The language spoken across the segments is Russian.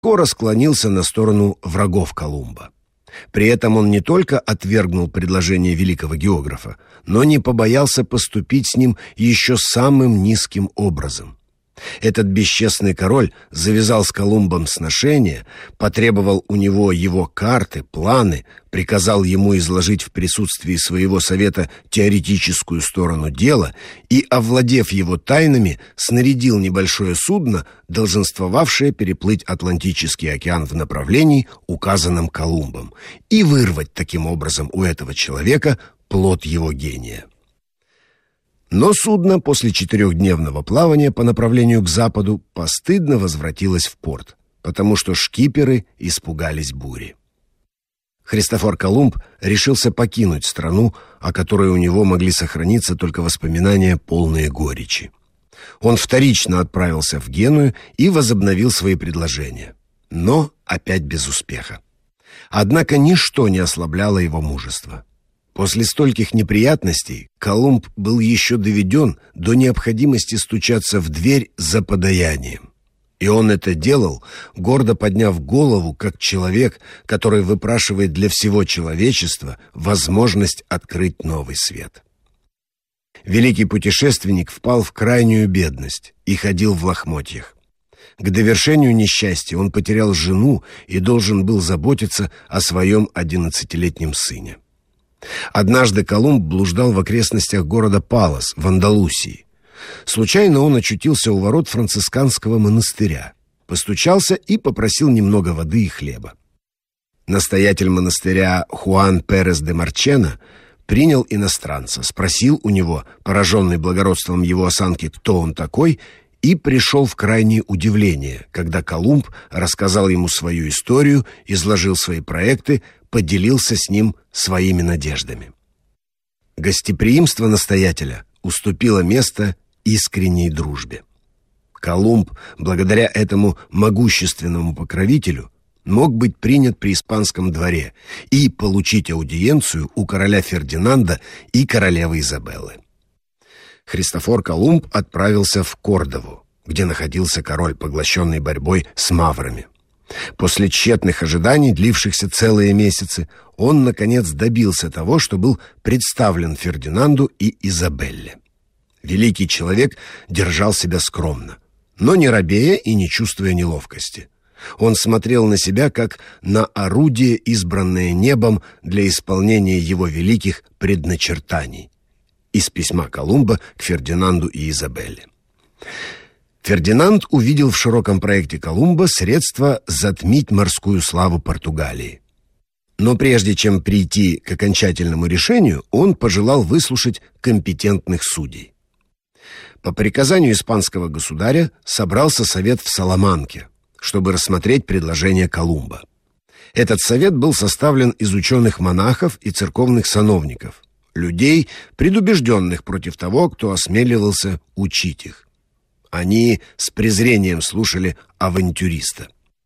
скоро склонился на сторону врагов Колумба. При этом он не только отвергнул предложение великого географа, но не побоялся поступить с ним еще самым низким образом. Этот бесчестный король завязал с Колумбом сношение, потребовал у него его карты, планы, приказал ему изложить в присутствии своего совета теоретическую сторону дела и, овладев его тайнами, снарядил небольшое судно, долженствовавшее переплыть Атлантический океан в направлении, указанном Колумбом, и вырвать таким образом у этого человека плод его гения. Но судно после 4-дневного плавания по направлению к западу постыдно возвратилось в порт, потому что шкиперы испугались бури. Христофор Колумб решился покинуть страну, о которой у него могли сохраниться только воспоминания, полные горечи. Он вторично отправился в Геную и возобновил свои предложения, но опять без успеха. Однако ничто не ослабляло его мужество. После стольких неприятностей Колумб был еще доведен до необходимости стучаться в дверь за подаянием. И он это делал, гордо подняв голову, как человек, который выпрашивает для всего человечества возможность открыть новый свет. Великий путешественник впал в крайнюю бедность и ходил в лохмотьях. К довершению несчастья он потерял жену и должен был заботиться о своем 11-летнем сыне. Однажды Колумб блуждал в окрестностях города Палос в Андалусии. Случайно он очутился у ворот францисканского монастыря, постучался и попросил немного воды и хлеба. Настоятель монастыря Хуан Перес де Марчена принял иностранца, спросил у него, пораженный благородством его осанки, кто он такой, и пришел в крайнее удивление, когда Колумб рассказал ему свою историю, изложил свои проекты, поделился с ним своими надеждами. Гостеприимство настоятеля уступило место искренней дружбе. Колумб, благодаря этому могущественному покровителю, мог быть принят при испанском дворе и получить аудиенцию у короля Фердинанда и королевы Изабеллы. Христофор Колумб отправился в Кордову, где находился король, поглощенный борьбой с маврами. После тщетных ожиданий, длившихся целые месяцы, он, наконец, добился того, что был представлен Фердинанду и Изабелле. Великий человек держал себя скромно, но не робея и не чувствуя неловкости. Он смотрел на себя как на орудие, избранное небом для исполнения его великих предначертаний. Из письма Колумба к Фердинанду и Изабелле. Фердинанд увидел в широком проекте Колумба средства затмить морскую славу Португалии. Но прежде чем прийти к окончательному решению, он пожелал выслушать компетентных судей. По приказанию испанского государя собрался совет в Саламанке, чтобы рассмотреть предложение Колумба. Этот совет был составлен из ученых-монахов и церковных сановников, людей, предубежденных против того, кто осмеливался учить их. Они с презрением слушали авантюриста.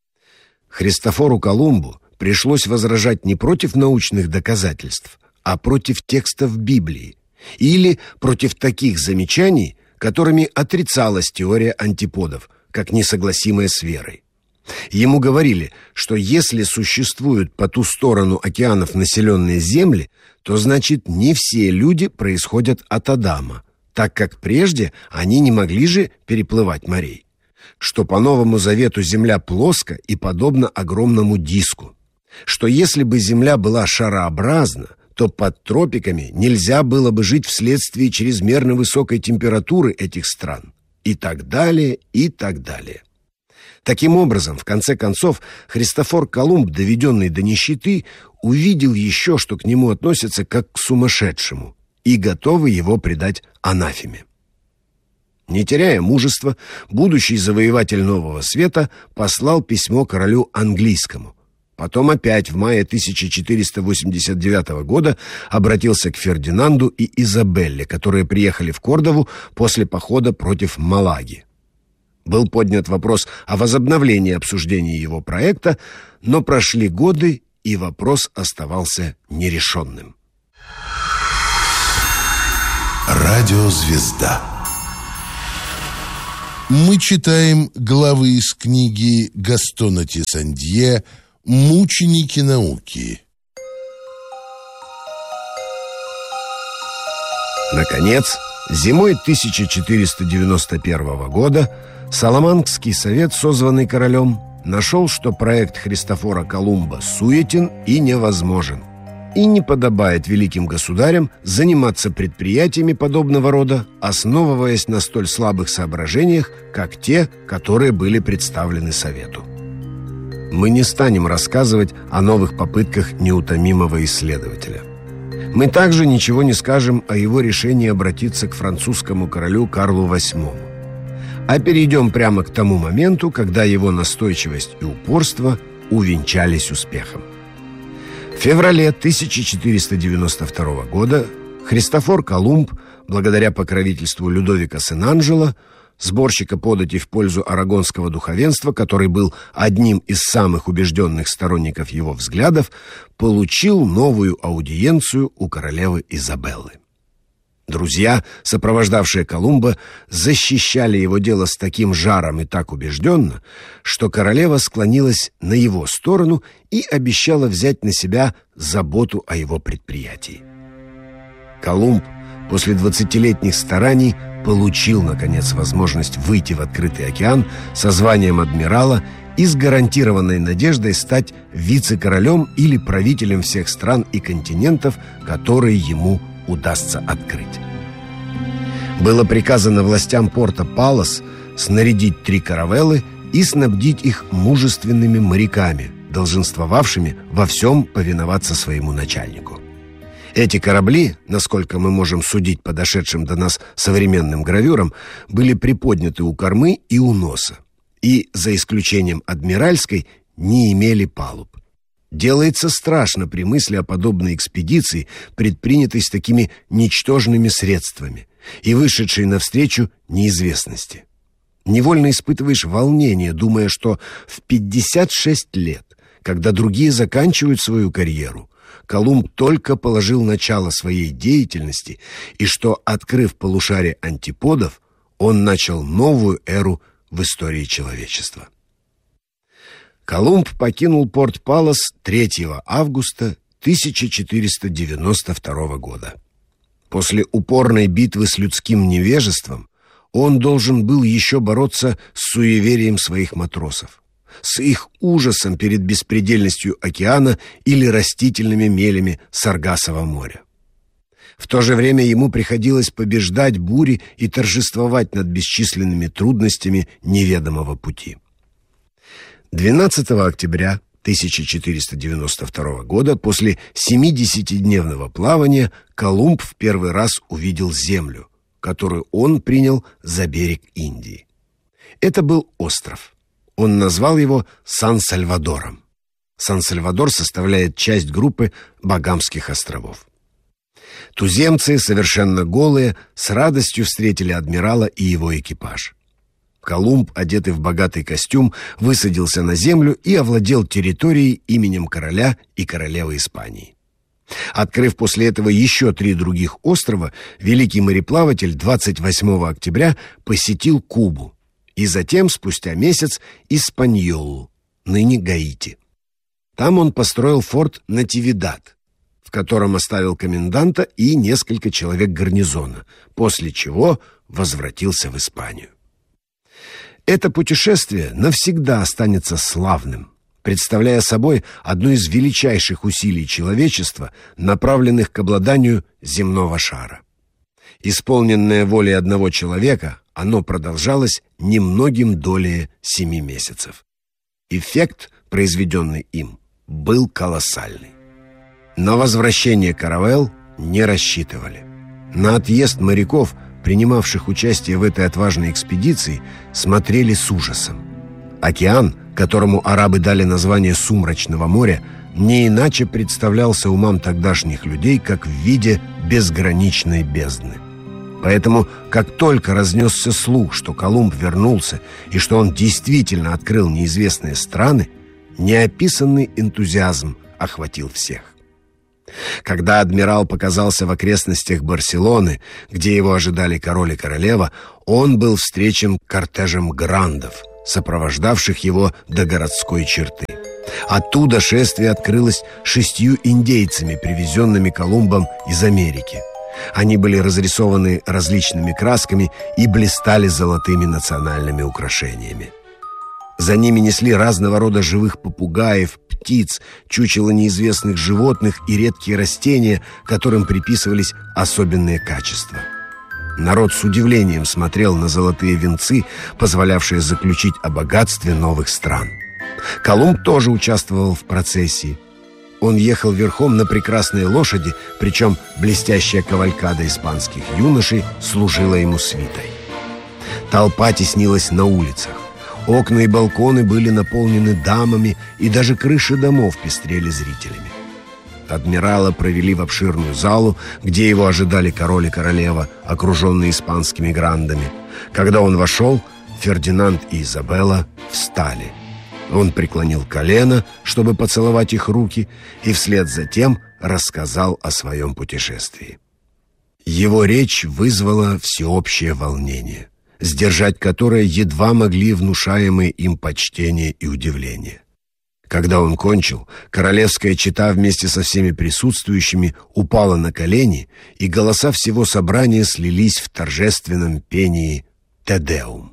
Христофору Колумбу пришлось возражать не против научных доказательств, а против текстов Библии или против таких замечаний, которыми отрицалась теория антиподов, как несогласимая с верой. Ему говорили, что если существуют по ту сторону океанов населенные земли, то значит не все люди происходят от Адама, так как прежде они не могли же переплывать морей, что по Новому Завету земля плоска и подобна огромному диску, что если бы земля была шарообразна, то под тропиками нельзя было бы жить вследствие чрезмерно высокой температуры этих стран, и так далее, и так далее. Таким образом, в конце концов, Христофор Колумб, доведенный до нищеты, увидел еще, что к нему относятся как к сумасшедшему, и готовы его предать анафеме. Не теряя мужества, будущий завоеватель Нового Света послал письмо королю английскому. Потом опять в мае 1489 года обратился к Фердинанду и Изабелле, которые приехали в Кордову после похода против Малаги. Был поднят вопрос о возобновлении обсуждения его проекта, но прошли годы, и вопрос оставался нерешенным. Радиозвезда. Мы читаем главы из книги Гастона Тиссандье «Мученики науки». Наконец, зимой 1491 года Саламанкский совет, созванный королем, нашел, что проект Христофора Колумба суетен и невозможен, и не подобает великим государям заниматься предприятиями подобного рода, основываясь на столь слабых соображениях, как те, которые были представлены Совету. Мы не станем рассказывать о новых попытках неутомимого исследователя. Мы также ничего не скажем о его решении обратиться к французскому королю Карлу VIII, а перейдем прямо к тому моменту, когда его настойчивость и упорство увенчались успехом. В феврале 1492 года Христофор Колумб, благодаря покровительству Людовика Сен-Анджело, сборщика податей в пользу арагонского духовенства, который был одним из самых убежденных сторонников его взглядов, получил новую аудиенцию у королевы Изабеллы. Друзья, сопровождавшие Колумба, защищали его дело с таким жаром и так убежденно, что королева склонилась на его сторону и обещала взять на себя заботу о его предприятии. Колумб после 20-летних стараний получил, наконец, возможность выйти в открытый океан со званием адмирала и с гарантированной надеждой стать вице-королем или правителем всех стран и континентов, которые ему удастся открыть. Было приказано властям порта Палос снарядить 3 каравеллы и снабдить их мужественными моряками, долженствовавшими во всем повиноваться своему начальнику. Эти корабли, насколько мы можем судить по дошедшим до нас современным гравюрам, были приподняты у кормы и у носа, и, за исключением адмиральской, не имели палуб. Делается страшно при мысли о подобной экспедиции, предпринятой с такими ничтожными средствами и вышедшей навстречу неизвестности. Невольно испытываешь волнение, думая, что в 56 лет, когда другие заканчивают свою карьеру, Колумб только положил начало своей деятельности, и что, открыв полушарие антиподов, он начал новую эру в истории человечества. Колумб покинул порт Палос 3 августа 1492 года. После упорной битвы с людским невежеством он должен был еще бороться с суеверием своих матросов, с их ужасом перед беспредельностью океана или растительными мелями Саргассового моря. В то же время ему приходилось побеждать бури и торжествовать над бесчисленными трудностями неведомого пути. 12 октября 1492 года, после 70-дневного плавания, Колумб в первый раз увидел землю, которую он принял за берег Индии. Это был остров. Он назвал его Сан-Сальвадором. Сан-Сальвадор составляет часть группы Багамских островов. Туземцы, совершенно голые, с радостью встретили адмирала и его экипаж. Колумб, одетый в богатый костюм, высадился на землю и овладел территорией именем короля и королевы Испании. Открыв после этого еще 3 других острова, великий мореплаватель 28 октября посетил Кубу и затем, спустя месяц, Испаньолу, ныне Гаити. Там он построил форт Нативидад, в котором оставил коменданта и несколько человек гарнизона, после чего возвратился в Испанию. Это путешествие навсегда останется славным, представляя собой одно из величайших усилий человечества, направленных к обладанию земного шара. Исполненное волей одного человека, оно продолжалось немногим долее 7 месяцев. Эффект, произведенный им, был колоссальный. На возвращение каравелл не рассчитывали. На отъезд моряков, принимавших участие в этой отважной экспедиции, смотрели с ужасом. Океан, которому арабы дали название «Сумрачного моря», не иначе представлялся умам тогдашних людей как в виде безграничной бездны. Поэтому, как только разнесся слух, что Колумб вернулся и что он действительно открыл неизвестные страны, неописанный энтузиазм охватил всех. Когда адмирал показался в окрестностях Барселоны, где его ожидали король и королева, он был встречен кортежем грандов, сопровождавших его до городской черты. Оттуда шествие открылось 6 индейцами, привезенными Колумбом из Америки. Они были разрисованы различными красками и блистали золотыми национальными украшениями. За ними несли разного рода живых попугаев, птиц, чучела неизвестных животных и редкие растения, которым приписывались особенные качества. Народ с удивлением смотрел на золотые венцы, позволявшие заключить о богатстве новых стран. Колумб тоже участвовал в процессии. Он ехал верхом на прекрасной лошади, причем блестящая кавалькада испанских юношей служила ему свитой. Толпа теснилась на улицах. Окна и балконы были наполнены дамами, и даже крыши домов пестрели зрителями. Адмирала провели в обширную залу, где его ожидали король и королева, окруженные испанскими грандами. Когда он вошел, Фердинанд и Изабелла встали. Он преклонил колено, чтобы поцеловать их руки, и вслед за тем рассказал о своем путешествии. Его речь вызвала всеобщее волнение, сдержать которое едва могли внушаемые им почтение и удивление. Когда он кончил, королевская чета вместе со всеми присутствующими упала на колени, и голоса всего собрания слились в торжественном пении «Те Деум».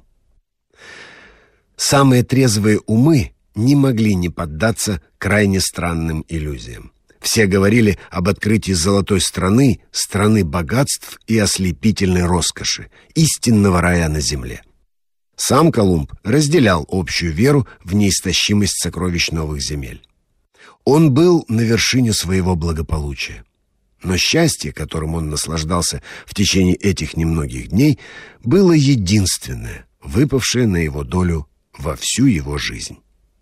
Самые трезвые умы не могли не поддаться крайне странным иллюзиям. Все говорили об открытии золотой страны, страны богатств и ослепительной роскоши, истинного рая на земле. Сам Колумб разделял общую веру в неистощимость сокровищ новых земель. Он был на вершине своего благополучия. Но счастье, которым он наслаждался в течение этих немногих дней, было единственное, выпавшее на его долю во всю его жизнь.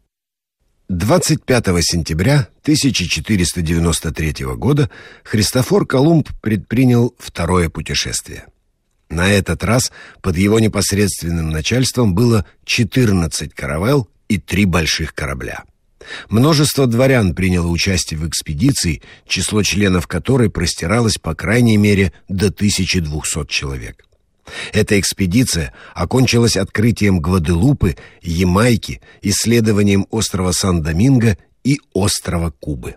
25 сентября 1493 года Христофор Колумб предпринял второе путешествие. На этот раз под его непосредственным начальством было 14 каравелл и 3 больших корабля. Множество дворян приняло участие в экспедиции, число членов которой простиралось по крайней мере до 1200 человек. Эта экспедиция окончилась открытием Гваделупы, Ямайки, исследованием острова Сан-Доминго и острова Кубы.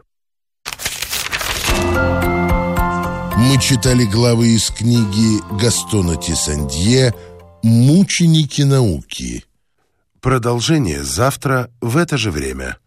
Мы читали главы из книги Гастона Тиссандье «Мученики науки». Продолжение завтра в это же время.